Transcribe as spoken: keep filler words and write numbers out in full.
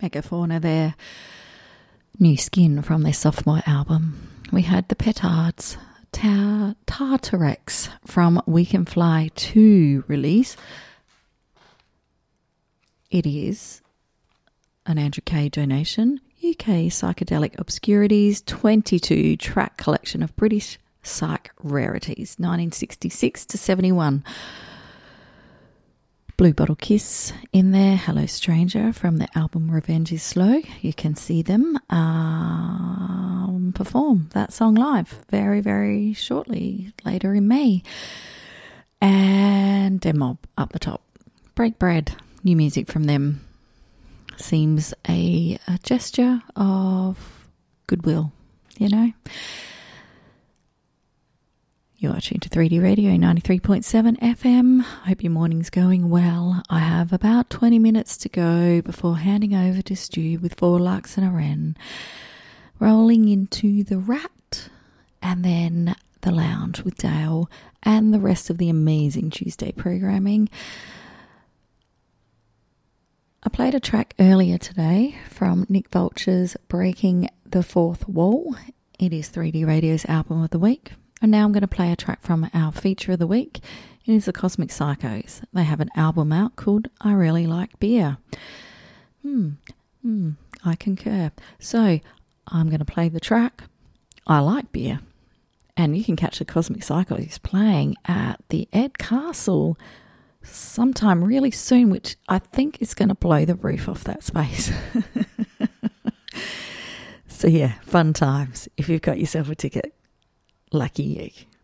Megafauna there. New Skin from their sophomore album. We had the Petards, Ta- Tartarex from We Can Fly two release. It is an Andrew Kay donation. U K Psychedelic Obscurities, twenty-two track collection of British psych rarities, nineteen sixty-six to seventy-one. Blue Bottle Kiss in there, Hello Stranger from the album Revenge is Slow. You can see them um, perform that song live very, very shortly, later in May. And Demob up the top. Break Bread, new music from them. Seems a, a gesture of goodwill, you know. You're watching to three D Radio ninety-three point seven F M. Hope your morning's going well. I have about twenty minutes to go before handing over to Stu with Four Larks and a Wren, rolling into the Rat and then the Lounge with Dale and the rest of the amazing Tuesday programming. I played a track earlier today from Nick Vulture's Breaking the Fourth Wall. It is three D Radio's album of the week. And now I'm going to play a track from our feature of the week. It is the Cosmic Psychos. They have an album out called I Really Like Beer. Hmm, hmm, I concur. So I'm going to play the track I Like Beer. And you can catch the Cosmic Psychos playing at the Ed Castle sometime really soon, which I think is going to blow the roof off that space. So yeah, fun times if you've got yourself a ticket. Lucky you.